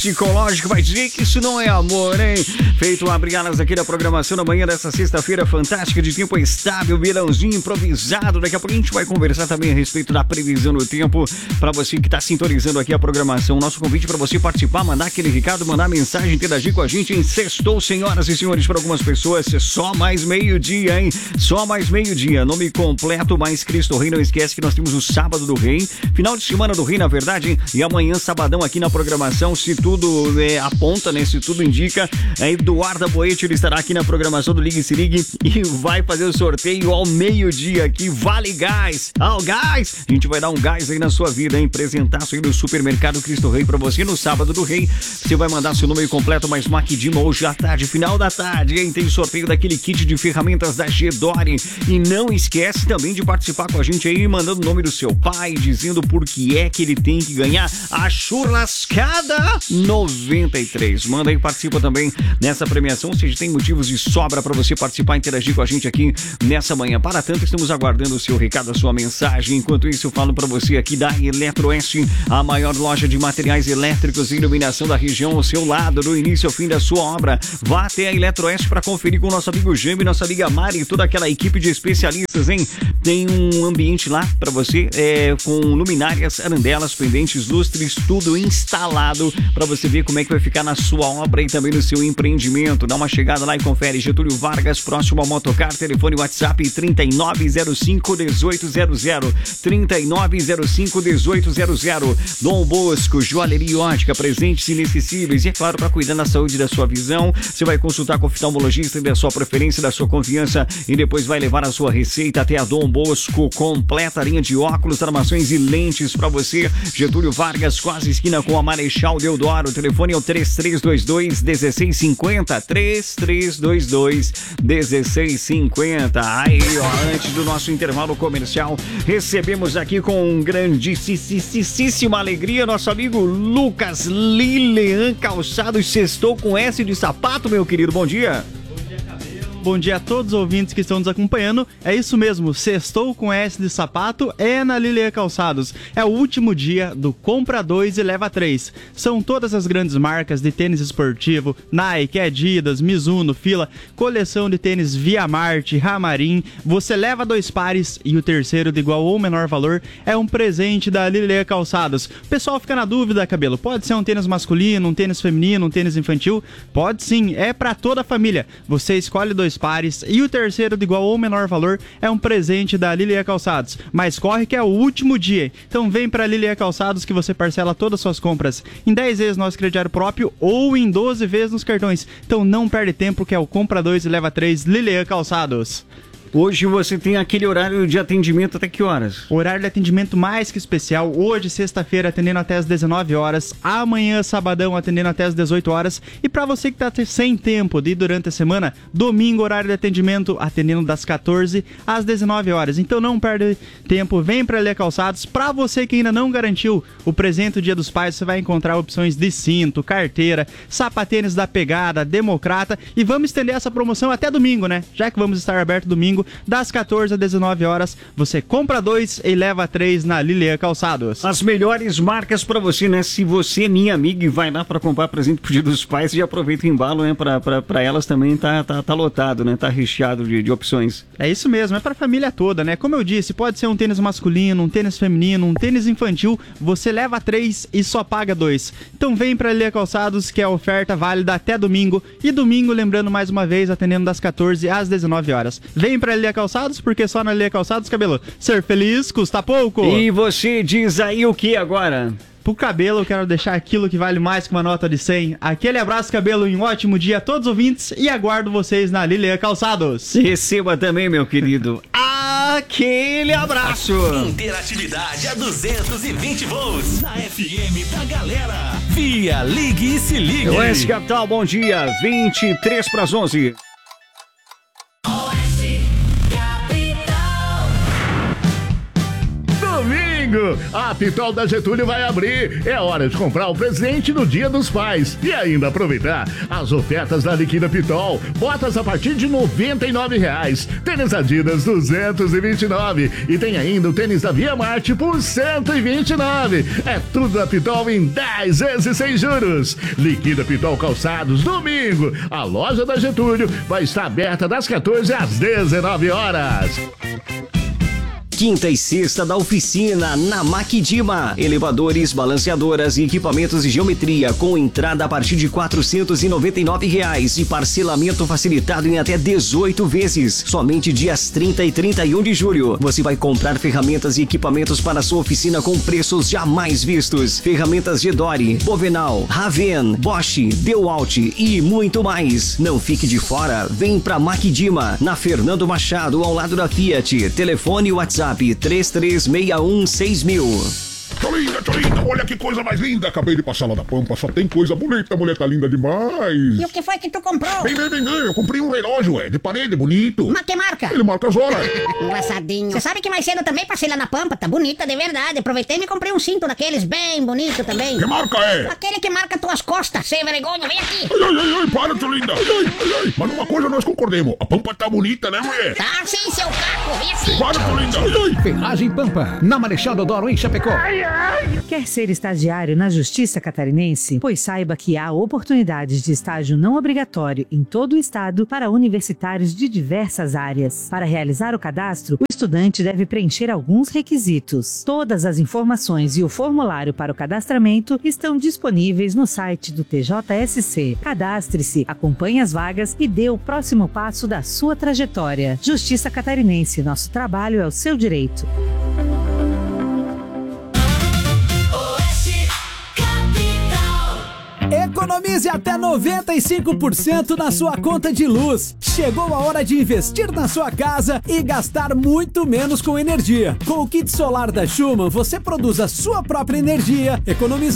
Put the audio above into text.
Psicológico vai dizer que isso não é amor, hein? Feito abrir alas aqui da programação na manhã dessa sexta-feira fantástica de tempo estável, verãozinho improvisado. Daqui a pouco a gente vai conversar também a respeito da previsão do tempo para você que está sintonizando aqui a programação. Nosso convite para você participar, mandar aquele recado, mandar mensagem, interagir com a gente em sextou, senhoras e senhores, para algumas pessoas. Só mais meio-dia, hein? Só mais meio-dia. Nome completo, mais Cristo Rei. Não esquece que nós temos o Sábado do Rei, final de semana do Rei, na verdade, e amanhã, sabadão, aqui na programação. Se tudo aponta, né? Se tudo indica, a Eduarda Boete, ele estará aqui na programação do Ligue Se Ligue e vai fazer o sorteio ao meio-dia aqui. Vale gás! Gás! A gente vai dar um gás aí na sua vida, hein? Presentaço aí no Supermercado Cristo Rei pra você no Sábado do Rei. Você vai mandar seu nome completo, mais Maquidima hoje à tarde, final da tarde, hein? Tem sorteio daquele kit de ferramentas da Gedore. E não esquece também de participar com a gente aí, mandando o nome do seu pai, dizendo por que é que ele tem que ganhar a churrascada 93. Manda aí, participa também nessa premiação, ou seja, tem motivos de sobra para você participar e interagir com a gente aqui nessa manhã. Para tanto, estamos aguardando o seu recado, a sua mensagem. Enquanto isso, eu falo para você aqui da Eletroeste, a maior loja de materiais elétricos e iluminação da região, ao seu lado, do início ao fim da sua obra. Vá até a Eletroeste para conferir com o nosso amigo Jamie, nossa amiga Mari e toda aquela equipe de especialistas, hein? Tem um ambiente lá para você, com luminárias, arandelas, pendentes, lustres, tudo instalado para você ver como é que vai ficar na sua obra e também no seu empreendimento. Dá uma chegada lá e confere. Getúlio Vargas, próximo ao Motocar, telefone WhatsApp 3905-1800, 3905-1800. Dom Bosco, joalheria e ótica, presentes inesquecíveis e, é claro, para cuidar da saúde da sua visão, você vai consultar com o oftalmologista da sua preferência, da sua confiança, e depois vai levar a sua receita até a Dom Bosco. Completa linha de óculos, armações e lentes para você. Getúlio Vargas, quase esquina com a Marechal Deodoro. O telefone é o 3322-1650, 3322-1650. Aí, ó, antes do nosso intervalo comercial, recebemos aqui com grandíssima alegria nosso amigo Lucas Lilian Calçados. Sextou com S de sapato, meu querido, bom dia. Bom dia a todos os ouvintes que estão nos acompanhando. É isso mesmo, sextou com S de sapato é na Lilian Calçados. É o último dia do Compra 2 e Leva 3. São todas as grandes marcas de tênis esportivo, Nike, Adidas, Mizuno, Fila, coleção de tênis Via Marte, Ramarim. Você leva 2 pares e o terceiro de igual ou menor valor é um presente da Lilian Calçados. O pessoal fica na dúvida, cabelo, pode ser um tênis masculino, um tênis feminino, um tênis infantil? Pode sim, é para toda a família. Você escolhe 2 pares e o terceiro de igual ou menor valor é um presente da Lilian Calçados. Mas corre que é o último dia. Então vem pra Lilian Calçados que você parcela todas as suas compras em 10 vezes no nosso crediário próprio ou em 12 vezes nos cartões. Então não perde tempo, que é o Compra 2 e Leva 3 Lilian Calçados. Hoje você tem aquele horário de atendimento até que horas? Horário de atendimento mais que especial. Hoje, sexta-feira, atendendo até as 19 horas. Amanhã, sabadão, atendendo até as 18 horas. E para você que tá sem tempo de ir durante a semana, domingo, horário de atendimento, atendendo das 14 às 19 horas. Então não perde tempo, vem para Lilian Calçados. Para você que ainda não garantiu o presente do Dia dos Pais, você vai encontrar opções de cinto, carteira, sapatênis da Pegada, Democrata. E vamos estender essa promoção até domingo, né? Já que vamos estar aberto domingo, das 14 às 19 horas, você compra 2 e leva 3 na Lilian Calçados. As melhores marcas pra você, né? Se você é minha amiga e vai lá pra comprar presente pro Dia dos Pais, já aproveita o embalo, né? Pra elas também tá lotado, né? Tá recheado de opções. É isso mesmo, é pra família toda, né? Como eu disse, pode ser um tênis masculino, um tênis feminino, um tênis infantil, você leva 3 e só paga 2. Então vem pra Lilian Calçados, que é a oferta válida até domingo. E domingo, lembrando mais uma vez, atendendo das 14 às 19 horas. Vem pra Lilian Calçados, porque só na Lilian Calçados, cabelo, ser feliz custa pouco. E você diz aí o que agora? Pro cabelo, eu quero deixar aquilo que vale mais que uma nota de 100. Aquele abraço, cabelo, e um ótimo dia a todos os ouvintes. E aguardo vocês na Lilian Calçados. Receba também, meu querido. Aquele abraço. Interatividade a 220 volts na FM da galera. Via Ligue e Se Ligue. Oeste Capital, bom dia. 23 para as 11. domingo, a Pitol da Getúlio vai abrir. É hora de comprar o presente no Dia dos Pais e ainda aproveitar as ofertas da Liquida Pitol. Botas a partir de R$ 99,00. Tênis Adidas 229 e tem ainda o tênis da Via Marte por 129. É tudo da Pitol em 10 vezes sem juros. Liquida Pitol Calçados, domingo. A loja da Getúlio vai estar aberta das 14 às 19 horas. Quinta e sexta da oficina na Maquidima. Elevadores, balanceadoras e equipamentos de geometria com entrada a partir de R$ 499,00 e parcelamento facilitado em até 18 vezes. Somente dias 30 e 31 de julho. Você vai comprar ferramentas e equipamentos para sua oficina com preços jamais vistos. Ferramentas Gedore, Bovenal, Raven, Bosch, DeWalt e muito mais. Não fique de fora. Vem pra Maquidima, na Fernando Machado, ao lado da Fiat. Telefone e WhatsApp 33616000. Tcholinda, olha que coisa mais linda. Acabei de passar lá da Pampa, só tem coisa bonita. A mulher tá linda demais. E o que foi que tu comprou? Vem, eu comprei um relógio, de parede, bonito. Mas que marca? Ele marca as horas. Engraçadinho. Você sabe que mais cedo também passei lá na Pampa, tá bonita de verdade. Aproveitei e me comprei um cinto daqueles bem bonito também. Que marca é? Aquele que marca tuas costas, sem vergonha, vem aqui. Ai, para, Tcholinda. Ai. Mas numa coisa nós concordemos, a Pampa tá bonita, né, mulher? Tá sim, seu caco, vem aqui. Para, Tcholinda. Ferragem Pampa, na Marechal Deodoro, em Chapecó. Quer ser estagiário na Justiça Catarinense? Pois saiba que há oportunidades de estágio não obrigatório em todo o estado para universitários de diversas áreas. Para realizar o cadastro, o estudante deve preencher alguns requisitos. Todas as informações e o formulário para o cadastramento estão disponíveis no site do TJSC. Cadastre-se, acompanhe as vagas e dê o próximo passo da sua trajetória. Justiça Catarinense, nosso trabalho é o seu direito. Economize até 95% na sua conta de luz. Chegou a hora de investir na sua casa e gastar muito menos com energia. Com o kit solar da Schumann, você produz a sua própria energia, economiza